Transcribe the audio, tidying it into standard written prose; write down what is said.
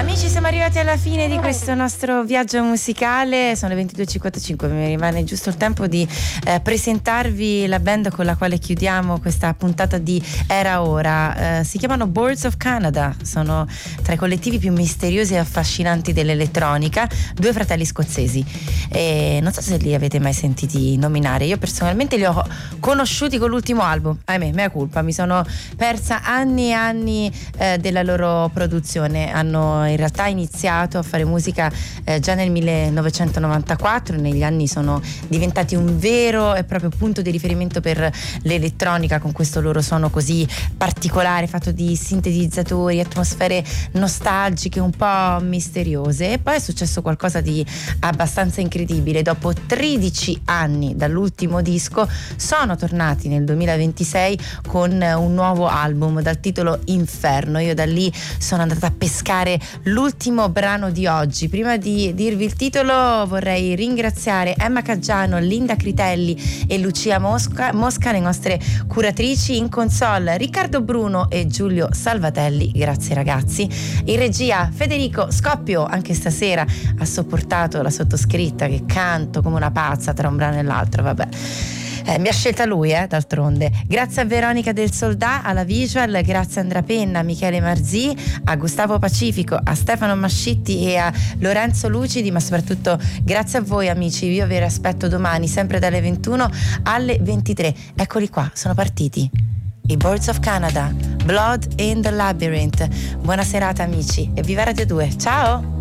Amici, siamo arrivati alla fine di questo nostro viaggio musicale, sono le 22:55, mi rimane giusto il tempo di presentarvi la band con la quale chiudiamo questa puntata di Era Ora. Si chiamano Birds of Canada, sono tra i collettivi più misteriosi e affascinanti dell'elettronica, due fratelli scozzesi, e non so se li avete mai sentiti nominare. Io personalmente li ho conosciuti con l'ultimo album, ahimè, mea culpa, mi sono persa anni e anni della loro produzione. Hanno in realtà iniziato a fare musica già nel 1994, negli anni sono diventati un vero e proprio punto di riferimento per l'elettronica, con questo loro suono così particolare, fatto di sintetizzatori, atmosfere nostalgiche, un po' misteriose. E poi è successo qualcosa di abbastanza incredibile: dopo 13 anni dall'ultimo disco sono tornati nel 2026 con un nuovo album dal titolo Inferno. Io da lì sono andata a pescare l'ultimo brano di oggi. Prima di dirvi il titolo vorrei ringraziare Emma Caggiano, Linda Critelli e Lucia Mosca, le nostre curatrici. In console Riccardo Bruno e Giulio Salvatelli, grazie ragazzi. In regia Federico Scoppio, anche stasera ha sopportato la sottoscritta che canto come una pazza tra un brano e l'altro, vabbè. Mi ha scelta lui, d'altronde. Grazie a Veronica del Soldà alla visual, grazie a Andrea Penna, a Michele Marzì, a Gustavo Pacifico, a Stefano Mascitti e a Lorenzo Lucidi, ma soprattutto grazie a voi amici. Io vi aspetto domani sempre dalle 21 alle 23. Eccoli qua, sono partiti i Birds of Canada, Blood in the Labyrinth. Buona serata amici e viva Radio 2, ciao!